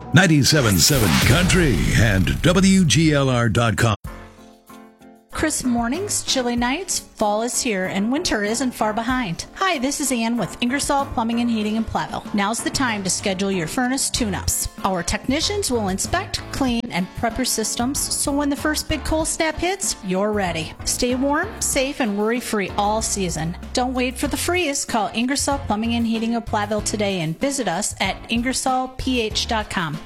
97.7 Country and WGLR.com. Crisp mornings, chilly nights, fall is here, and winter isn't far behind. Hi, this is Ann with Ingersoll Plumbing and Heating in Platteville. Now's the time to schedule your furnace tune-ups. Our technicians will inspect, clean, and prep your systems, so when the first big cold snap hits, you're ready. Stay warm, safe, and worry-free all season. Don't wait for the freeze. Call Ingersoll Plumbing and Heating of Platteville today and visit us at IngersollPH.com.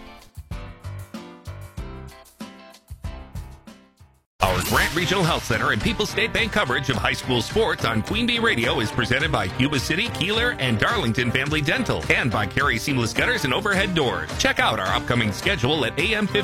Our Grant Regional Health Center and People's State Bank coverage of high school sports on Queen Bee Radio is presented by Yuba City, Keeler, and Darlington Family Dental, and by Carey Seamless Gutters and Overhead Doors. Check out our upcoming schedule at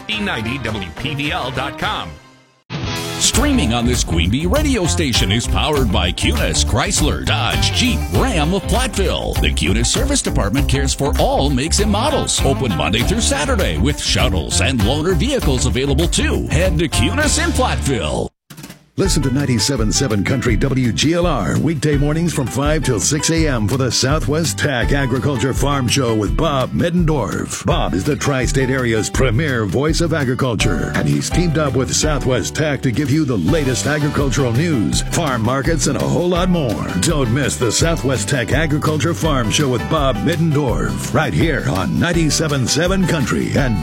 am1590wpvl.com. Streaming on this Queen Bee radio station is powered by Cunis, Chrysler, Dodge, Jeep, Ram of Platteville. The Cunis Service Department cares for all makes and models. Open Monday through Saturday with shuttles and loaner vehicles available too. Head to Cunis in Platteville. Listen to 97.7 Country WGLR weekday mornings from 5 till 6 a.m. for the Southwest Tech Agriculture Farm Show with Bob Middendorf. Bob is the tri-state area's premier voice of agriculture, and he's teamed up with Southwest Tech to give you the latest agricultural news, farm markets, and a whole lot more. Don't miss the Southwest Tech Agriculture Farm Show with Bob Middendorf right here on 97.7 Country and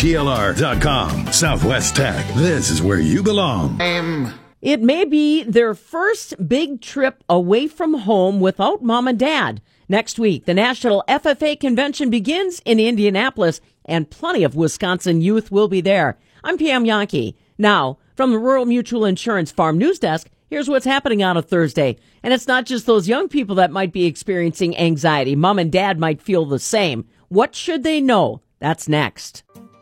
WGLR.com. Southwest Tech, this is where you belong. It may be their first big trip away from home without mom and dad. Next week, the National FFA Convention begins in Indianapolis, and plenty of Wisconsin youth will be there. I'm Pam Yonke. Now, from the Rural Mutual Insurance Farm News Desk, here's what's happening on a Thursday. And it's not just those young people that might be experiencing anxiety. Mom and dad might feel the same. What should they know? That's next.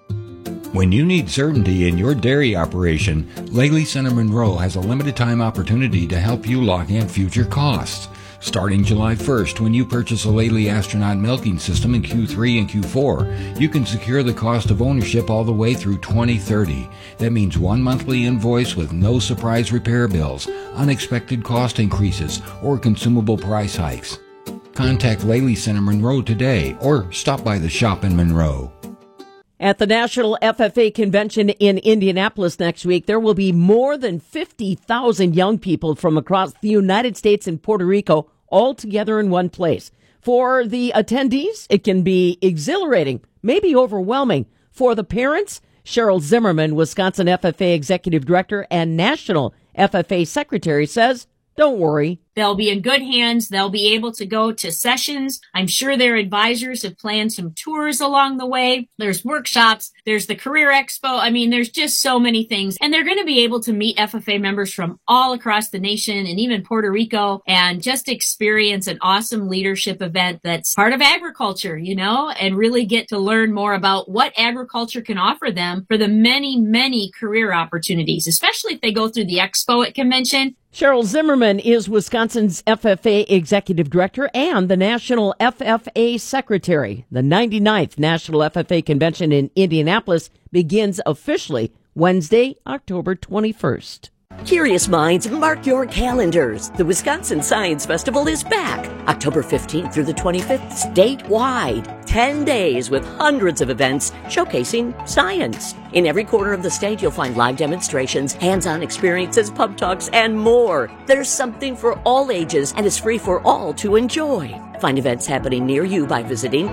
When you need certainty in your dairy operation, Laley Center Monroe has a limited time opportunity to help you lock in future costs. Starting July 1st, when you purchase a Laley Astronaut milking system in Q3 and Q4, you can secure the cost of ownership all the way through 2030. That means one monthly invoice with no surprise repair bills, unexpected cost increases, or consumable price hikes. Contact Laley Center Monroe today or stop by the shop in Monroe. At the National FFA Convention in Indianapolis next week, there will be more than 50,000 young people from across the United States and Puerto Rico all together in one place. For the attendees, it can be exhilarating, maybe overwhelming. For the parents, Cheryl Zimmerman, Wisconsin FFA Executive Director and National FFA Secretary, says, don't worry. They'll be in good hands. They'll be able to go to sessions. I'm sure their advisors have planned some tours along the way. There's workshops. There's the Career Expo. I mean, there's just so many things. And they're going to be able to meet FFA members from all across the nation and even Puerto Rico and just experience an awesome leadership event that's part of agriculture, you know, and really get to learn more about what agriculture can offer them for the many, many career opportunities, especially if they go through the expo at convention. Cheryl Zimmerman is Wisconsin's FFA Executive Director and the National FFA Secretary. The 99th National FFA Convention in Indianapolis begins officially Wednesday, October 21st. Curious minds, mark your calendars. The Wisconsin Science Festival is back, October 15th through the 25th, statewide. 10 days with hundreds of events showcasing science. In every corner of the state, you'll find live demonstrations, hands-on experiences, pub talks, and more. There's something for all ages, and it's free for all to enjoy. Find events happening near you by visiting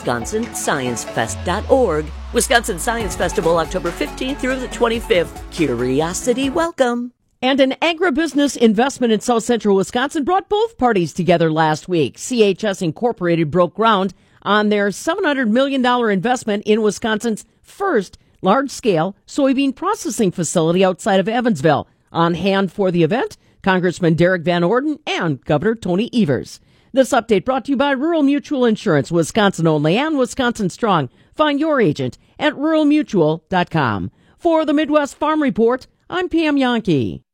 WisconsinScienceFest.org. Wisconsin Science Festival, October 15th through the 25th. Curiosity welcome. And an agribusiness investment in South Central Wisconsin brought both parties together last week. CHS Incorporated broke ground on their $700 million investment in Wisconsin's first large-scale soybean processing facility outside of Evansville. On hand for the event, Congressman Derek Van Orden and Governor Tony Evers. This update brought to you by Rural Mutual Insurance, Wisconsin only and Wisconsin strong. Find your agent at ruralmutual.com. For the Midwest Farm Report, I'm Pam Yonke.